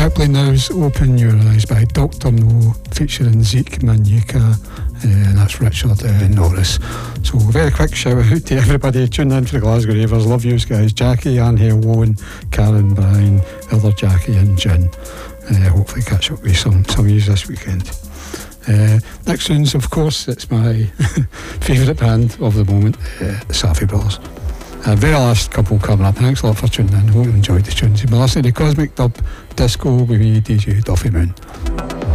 Track playing now is Open Your Eyes by Dr. No, featuring Zeke Manuka, and that's Richard Norris. So very quick shout out to everybody tuning in for the Glasgow Ravers. Love you guys. Jackie, Anne Hale, Owen, Karen, Brian, Elder Jackie and Jen. Hopefully catch up with some of you this weekend. Next tunes, of course, it's my favourite band of the moment, the Safi Brothers. Very last couple coming up. Thanks a lot for tuning in. Hope you enjoyed the tunes. You've been listening to Cosmic Dub Disco with me, DJ Duffy Moon.